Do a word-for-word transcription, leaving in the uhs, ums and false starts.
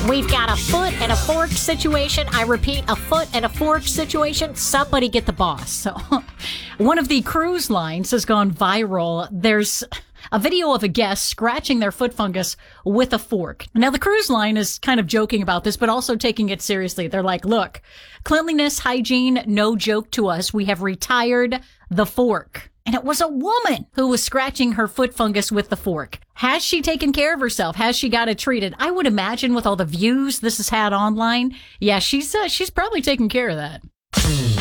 We've got a foot and a fork situation. I repeat, a foot and a fork situation. Somebody get the boss. So, one of the cruise lines has gone viral. There's a video of a guest scratching their foot fungus with a fork. Now, the cruise line is kind of joking about this, but also taking it seriously. They're like, look, cleanliness, hygiene, no joke to us. We have retired the fork. And it was a woman who was scratching her foot fungus with the fork. Has she taken care of herself? Has she got it treated? I would imagine with all the views this has had online, yeah, she's uh, she's probably taken care of that.